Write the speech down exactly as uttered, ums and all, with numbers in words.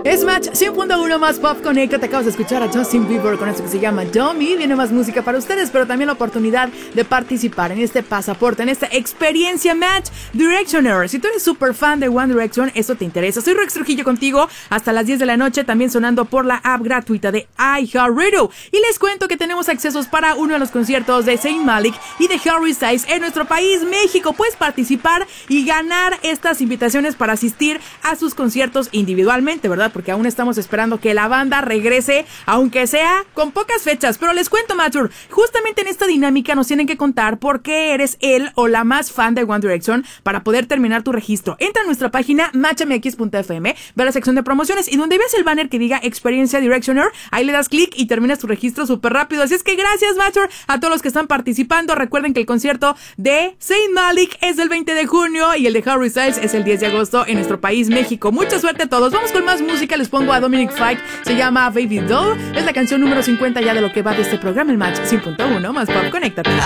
Es Match cien punto uno más Pop Conecta. Te acabas de escuchar a Justin Bieber con esto que se llama Dummy. Viene más música para ustedes, pero también la oportunidad de participar en este pasaporte, en esta experiencia Match Directioner. Si tú eres súper fan de One Direction, esto te interesa. Soy Rex Trujillo contigo hasta las diez de la noche, también sonando por la app gratuita de iHeartRadio. Y les cuento que tenemos accesos para uno de los conciertos de Zayn Malik y de Harry Styles en nuestro país, México. Puedes participar y ganar estas invitaciones para asistir a sus conciertos individualmente, ¿verdad? Porque aún estamos esperando que la banda regrese, aunque sea con pocas fechas. Pero les cuento, Matur, justamente en esta dinámica nos tienen que contar por qué eres el o la más fan de One Direction para poder terminar tu registro. Entra a nuestra página match m x punto f m, ve la sección de promociones y donde ves el banner que diga Experiencia Directioner, ahí le das clic y terminas tu registro súper rápido. Así es que gracias, Matur, a todos los que están participando. Recuerden que el concierto de Zayn Malik es el veinte de junio y el de Harry Styles es el diez de agosto en nuestro país, México. Mucha suerte a todos. Vamos con más música. Les pongo a Dominic Fike, se llama Baby Doll. Es la canción número cincuenta ya de lo que va de este programa, el Match cien punto uno más Pop. Conéctate.